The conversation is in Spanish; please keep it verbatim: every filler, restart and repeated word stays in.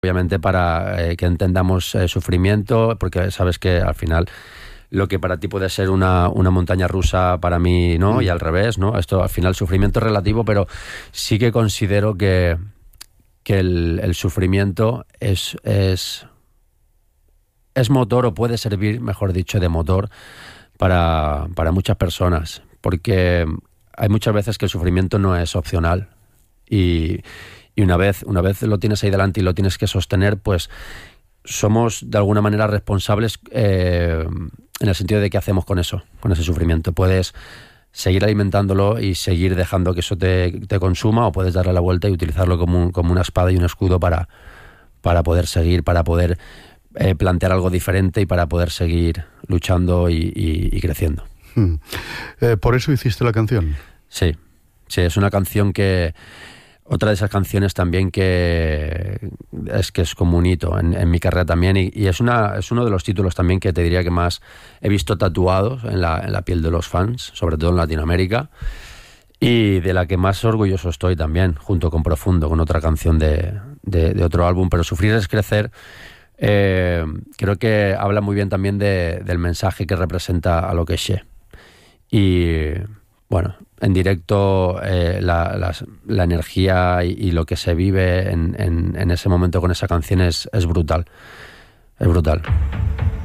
obviamente para eh, que entendamos eh, sufrimiento, porque sabes que al final lo que para ti puede ser una, una montaña rusa, para mí no, mm. y al revés, ¿no? Esto al final sufrimiento es relativo, pero sí que considero que, que el, el sufrimiento es, es, es motor, o puede servir, mejor dicho, de motor para, para muchas personas, porque hay muchas veces que el sufrimiento no es opcional, y, y una vez, una vez lo tienes ahí delante y lo tienes que sostener, pues somos de alguna manera responsables eh, en el sentido de qué hacemos con eso, con ese sufrimiento. Puedes seguir alimentándolo y seguir dejando que eso te, te consuma, o puedes darle la vuelta y utilizarlo como, un, como una espada y un escudo para, para poder seguir, para poder eh, plantear algo diferente y para poder seguir luchando y, y, y creciendo. Hmm. Eh, ¿Por eso hiciste la canción? Sí, sí, es una canción que... Otra de esas canciones también que es que es como un hito en, en mi carrera también, y, y es una es uno de los títulos también que te diría que más he visto tatuados en la, en la piel de los fans, sobre todo en Latinoamérica, y de la que más orgulloso estoy también, junto con Profundo, con otra canción de, de, de otro álbum. Pero Sufrir es crecer, eh, creo que habla muy bien también de, del mensaje que representa a lo que es Xe. Y bueno, en directo eh, la, la, la energía y, y lo que se vive en, en, en ese momento con esa canción es, es brutal, es brutal.